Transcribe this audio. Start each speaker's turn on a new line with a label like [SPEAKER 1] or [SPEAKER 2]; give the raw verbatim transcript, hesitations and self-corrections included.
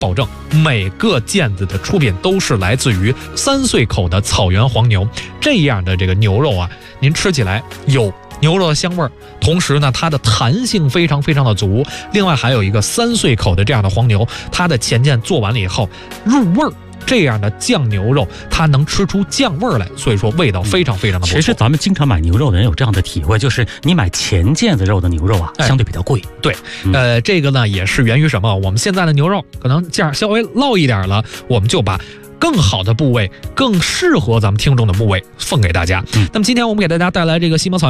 [SPEAKER 1] 保证每个件子的出品都是来自于三岁口的草原黄牛，这样的这个牛肉啊，您吃起来有牛肉的香味儿，同时呢，它的弹性非常非常的足。另外还有一个三岁口的这样的黄牛，它的前件做完了以后入味儿。这样的酱牛肉，它能吃出酱味儿来，所以说味道非常非常的不错。
[SPEAKER 2] 其实咱们经常买牛肉的人有这样的体会，就是你买前件子肉的牛肉啊，相对比较贵。
[SPEAKER 1] 对，呃，这个呢也是源于什么？我们现在的牛肉可能价稍微落一点了，我们就把更好的部位、更适合咱们听众的部位奉给大家。嗯、那么今天我们给大家带来这个西蒙草原